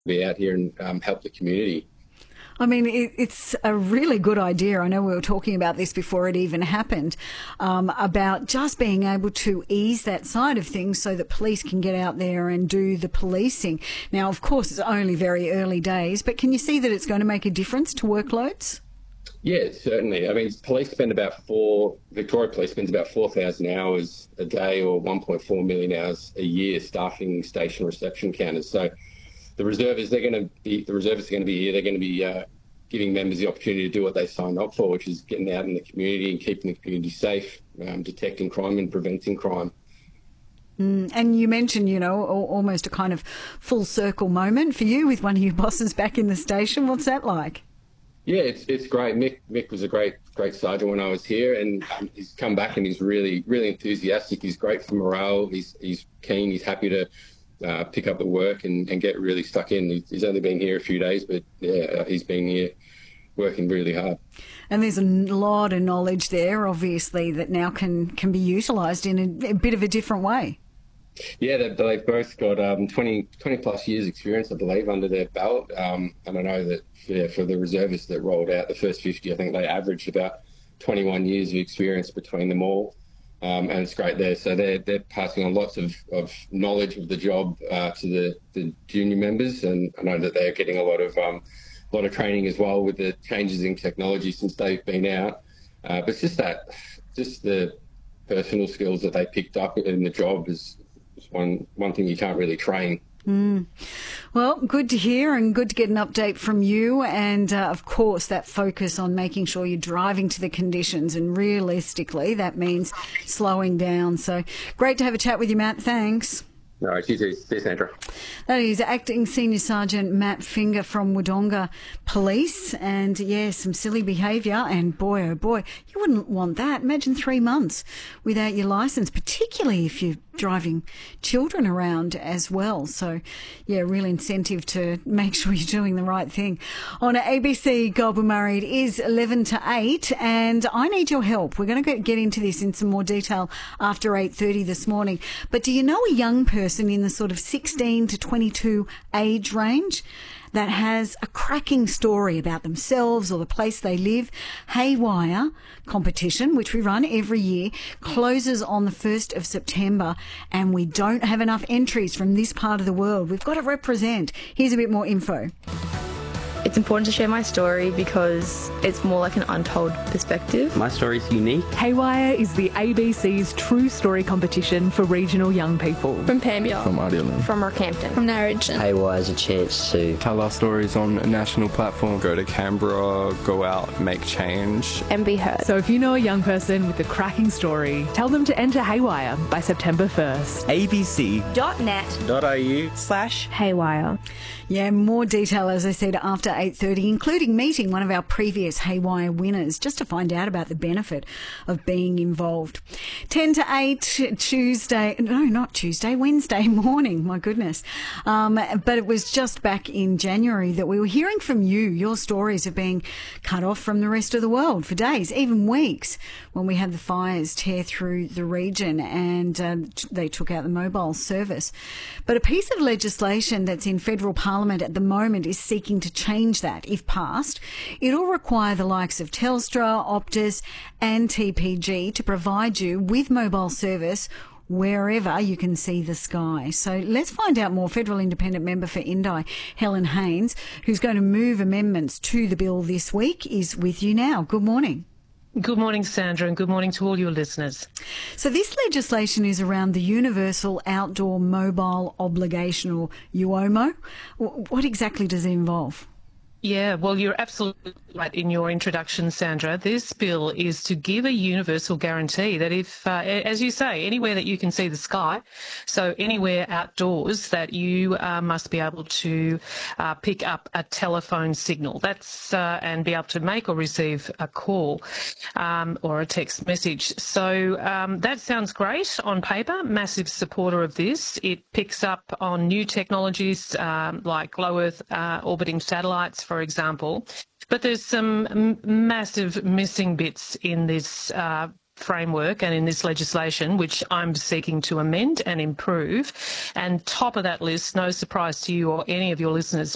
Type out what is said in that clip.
be out here and help the community. I mean, it's a really good idea. I know we were talking about this before it even happened, about just being able to ease that side of things so that police can get out there and do the policing. Now, of course, it's only very early days, but can you see that it's going to make a difference to workloads? Yeah, certainly. I mean, Victoria Police spends about 4,000 hours a day or 1.4 million hours a year staffing station reception counters. So the reservists are going to be here. They're going to be giving members the opportunity to do what they signed up for, which is getting out in the community and keeping the community safe, detecting crime and preventing crime. And you mentioned, almost a kind of full circle moment for you with one of your bosses back in the station. What's that like? Yeah, it's great. Mick was a great sergeant when I was here, and he's come back and he's really, really enthusiastic. He's great for morale. He's keen. He's happy to pick up the work and get really stuck in. He's only been here a few days, but yeah, he's been here working really hard. And there's a lot of knowledge there, obviously, that now can be utilised in a bit of a different way. Yeah, they've both got 20 plus years experience, I believe, under their belt. And I know that for the reservists that rolled out the first 50, I think they averaged about 21 years of experience between them all. And it's great there. So they're passing on lots of knowledge of the job to the junior members, and I know that they're getting a lot of training as well with the changes in technology since they've been out. But it's just the personal skills that they picked up in the job is one thing you can't really train. Well, good to hear and good to get an update from you, and of course that focus on making sure you're driving to the conditions, and realistically that means slowing down. So great to have a chat with you, Matt. Thanks. All right, you too. See you, Sandra. That is Acting Senior Sergeant Matt Finger from Wodonga Police. And, yeah, some silly behaviour. And, boy, oh, boy, you wouldn't want that. Imagine 3 months without your licence, particularly if you're driving children around as well. So, yeah, real incentive to make sure you're doing the right thing. On ABC Goulburn Murray, it is 11 to 8, and I need your help. We're going to get into this in some more detail after 8:30 this morning. But do you know a young person in the sort of 16 to 22 age range that has a cracking story about themselves or the place they live? Haywire competition, which we run every year, closes on the 1st of September, and we don't have enough entries from this part of the world. We've got to represent. Here's a bit more info. It's important to share my story because it's more like an untold perspective. My story is unique. Haywire is the ABC's true story competition for regional young people. From Pambia. From Idealand. From Rockhampton. From Narrogin. Haywire is a chance to tell our stories on a national platform. Go to Canberra, go out, make change. And be heard. So if you know a young person with a cracking story, tell them to enter Haywire by September 1st. abc.net.au/Haywire. Yeah, more detail, as I said, after 8:30, including meeting one of our previous Haywire winners, just to find out about the benefit of being involved. 10 to 8, Wednesday morning, my goodness. But it was just back in January that we were hearing from you, your stories of being cut off from the rest of the world for days, even weeks, when we had the fires tear through the region and they took out the mobile service. But a piece of legislation that's in federal parliament at the moment is seeking to change that. If passed, it'll require the likes of Telstra, Optus and TPG to provide you with mobile service wherever you can see the sky. So let's find out more. Federal Independent Member for Indi, Helen Haines, who's going to move amendments to the bill this week, is with you now. Good morning. Good morning, Sandra, and good morning to all your listeners. So this legislation is around the Universal Outdoor Mobile Obligation, or UOMO. What exactly does it involve? Yeah, well, you're absolutely right in your introduction, Sandra. This bill is to give a universal guarantee that if, as you say, anywhere that you can see the sky, so anywhere outdoors, that you must be able to pick up a telephone signal. That's and be able to make or receive a call or a text message. So that sounds great on paper. Massive supporter of this. It picks up on new technologies like low Earth orbiting satellites, for example. But there's some massive missing bits in this framework and in this legislation, which I'm seeking to amend and improve. And top of that list, no surprise to you or any of your listeners,